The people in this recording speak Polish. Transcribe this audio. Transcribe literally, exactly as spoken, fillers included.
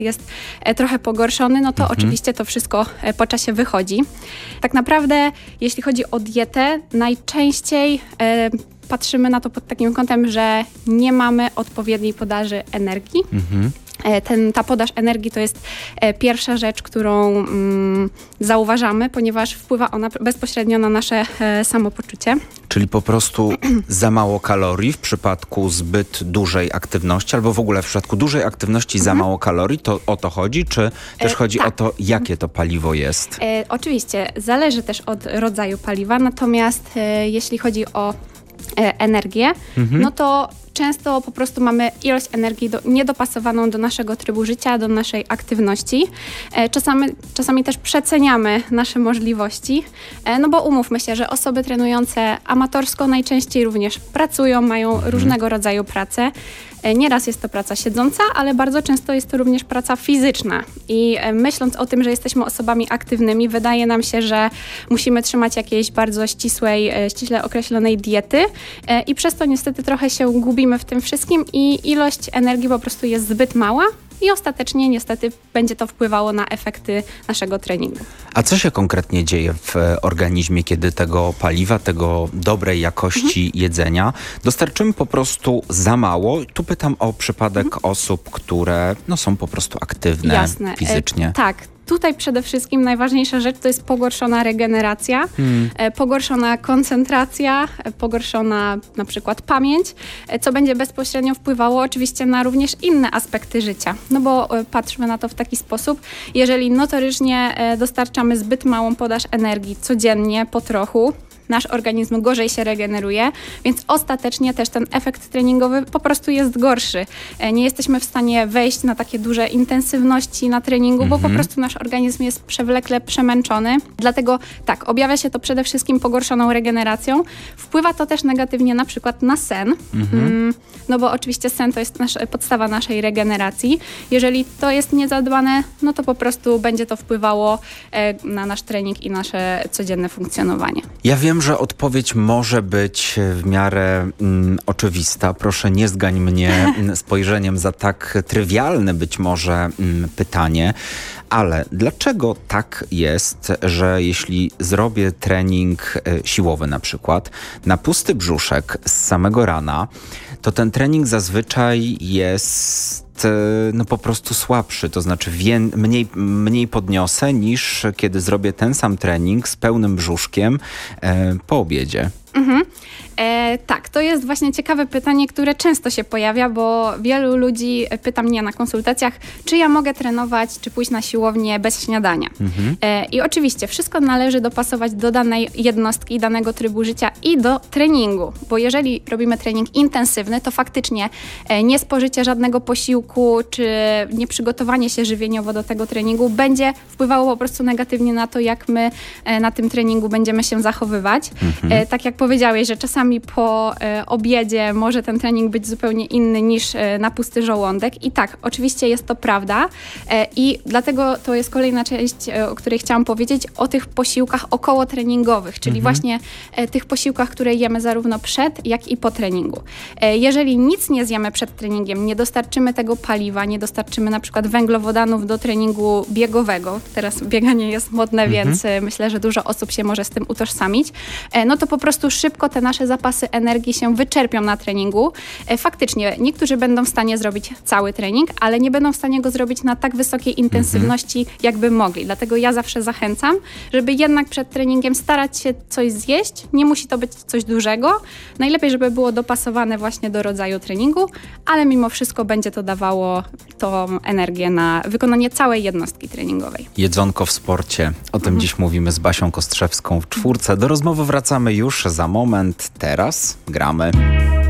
jest trochę pogorszony, no to mhm. oczywiście to wszystko po czasie wychodzi. Tak naprawdę, jeśli chodzi o dietę, najczęściej e, patrzymy na to pod takim kątem, że nie mamy odpowiedniej podaży energii. Mhm. Ten, ta podaż energii to jest e, pierwsza rzecz, którą mm, zauważamy, ponieważ wpływa ona bezpośrednio na nasze e, samopoczucie. Czyli po prostu za mało kalorii w przypadku zbyt dużej aktywności, albo w ogóle w przypadku dużej aktywności mhm. za mało kalorii, to o to chodzi? Czy też chodzi e, tak. o to, jakie to paliwo jest? E, oczywiście, zależy też od rodzaju paliwa, natomiast e, jeśli chodzi o e, energię, mhm. no to często po prostu mamy ilość energii do, niedopasowaną do naszego trybu życia, do naszej aktywności. E, czasami, czasami też przeceniamy nasze możliwości, e, no bo umówmy się, że osoby trenujące amatorsko najczęściej również pracują, mają mhm. różnego rodzaju pracę. E, nieraz jest to praca siedząca, ale bardzo często jest to również praca fizyczna. I e, myśląc o tym, że jesteśmy osobami aktywnymi, wydaje nam się, że musimy trzymać jakiejś bardzo ścisłej, e, ściśle określonej diety e, i przez to niestety trochę się gubimy w tym wszystkim i ilość energii po prostu jest zbyt mała i ostatecznie niestety będzie to wpływało na efekty naszego treningu. A co się konkretnie dzieje w organizmie, kiedy tego paliwa, tego dobrej jakości mhm. jedzenia dostarczymy po prostu za mało? Tu pytam o przypadek mhm. osób, które no, są po prostu aktywne Jasne. fizycznie. E, tak. Tutaj przede wszystkim najważniejsza rzecz to jest pogorszona regeneracja, hmm. e, pogorszona koncentracja, e, pogorszona na przykład pamięć, e, co będzie bezpośrednio wpływało oczywiście na również inne aspekty życia. No bo e, patrzmy na to w taki sposób, jeżeli notorycznie e, dostarczamy zbyt małą podaż energii codziennie, po trochu, nasz organizm gorzej się regeneruje, więc ostatecznie też ten efekt treningowy po prostu jest gorszy. Nie jesteśmy w stanie wejść na takie duże intensywności na treningu, bo mhm. po prostu nasz organizm jest przewlekle przemęczony. Dlatego tak, objawia się to przede wszystkim pogorszoną regeneracją. Wpływa to też negatywnie na przykład na sen, mhm. no bo oczywiście sen to jest nasz, podstawa naszej regeneracji. Jeżeli to jest niezadbane, no to po prostu będzie to wpływało na nasz trening i nasze codzienne funkcjonowanie. Ja wiem, że odpowiedź może być w miarę mm, oczywista. Proszę, nie zgań mnie spojrzeniem za tak trywialne być może mm, pytanie, ale dlaczego tak jest, że jeśli zrobię trening y, siłowy na przykład na pusty brzuszek z samego rana, to ten trening zazwyczaj jest no po prostu słabszy, to znaczy wie, mniej, mniej podniosę niż kiedy zrobię ten sam trening z pełnym brzuszkiem e, po obiedzie. Mhm. E, tak, to jest właśnie ciekawe pytanie, które często się pojawia, bo wielu ludzi pyta mnie na konsultacjach, czy ja mogę trenować, czy pójść na siłownię bez śniadania. Mhm. E, I oczywiście wszystko należy dopasować do danej jednostki, danego trybu życia i do treningu, bo jeżeli robimy trening intensywny, to faktycznie e, nie spożycie żadnego posiłku, czy nieprzygotowanie się żywieniowo do tego treningu będzie wpływało po prostu negatywnie na to, jak my e, na tym treningu będziemy się zachowywać. Mhm. E, tak jak powiedziałeś, że czasami po e, obiedzie może ten trening być zupełnie inny niż e, na pusty żołądek. I tak, oczywiście jest to prawda e, i dlatego to jest kolejna część, e, o której chciałam powiedzieć, o tych posiłkach okołotreningowych, czyli mhm. właśnie e, tych posiłkach, które jemy zarówno przed, jak i po treningu. E, jeżeli nic nie zjemy przed treningiem, nie dostarczymy tego paliwa, nie dostarczymy na przykład węglowodanów do treningu biegowego, teraz bieganie jest modne, mhm. więc e, myślę, że dużo osób się może z tym utożsamić, e, no to po prostu szybko te nasze zapasy energii się wyczerpią na treningu. Faktycznie niektórzy będą w stanie zrobić cały trening, ale nie będą w stanie go zrobić na tak wysokiej intensywności, mhm. jakby mogli. Dlatego ja zawsze zachęcam, żeby jednak przed treningiem starać się coś zjeść. Nie musi to być coś dużego. Najlepiej, żeby było dopasowane właśnie do rodzaju treningu, ale mimo wszystko będzie to dawało tą energię na wykonanie całej jednostki treningowej. Jedzonko w sporcie. O tym mhm. dziś mówimy z Basią Kostrzewską w czwórce. Do rozmowy wracamy już za moment. Teraz gramy.